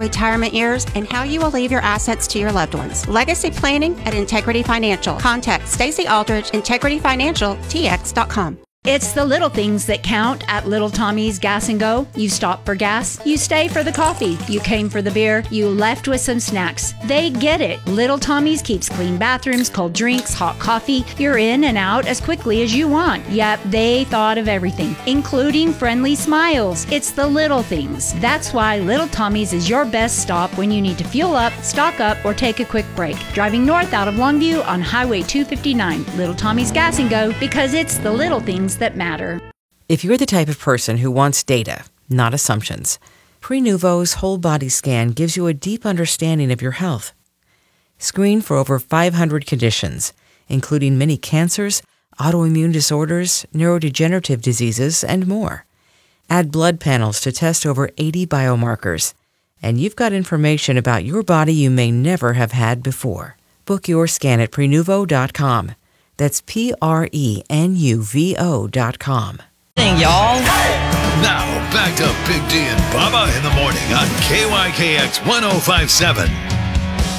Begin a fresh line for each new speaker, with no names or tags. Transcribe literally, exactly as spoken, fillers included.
retirement years and how you will leave your assets to your loved ones. Legacy planning at Integrity Financial. Contact Stacey Aldridge, integrity financial t x dot com.
It's the little things that count at Little Tommy's Gas and Go. You stop for gas, you stay for the coffee, you came for the beer, you left with some snacks. They get it. Little Tommy's keeps clean bathrooms, cold drinks, hot coffee. You're in and out as quickly as you want. Yep, they thought of everything, including friendly smiles. It's the little things. That's why Little Tommy's is your best stop when you need to fuel up, stock up, or take a quick break. Driving north out of Longview on Highway two fifty-nine. Little Tommy's Gas and Go, because it's the little things that matter.
If you're the type of person who wants data, not assumptions, Prenuvo's whole body scan gives you a deep understanding of your health. Screen for over five hundred conditions, including many cancers, autoimmune disorders, neurodegenerative diseases, and more. Add blood panels to test over eighty biomarkers, and you've got information about your body you may never have had before. Book your scan at Prenuvo dot com. That's P R E N U V O dot com.
Hey, y'all.
Now, back to Big D and Bubba in the morning on K Y K X one oh five point seven.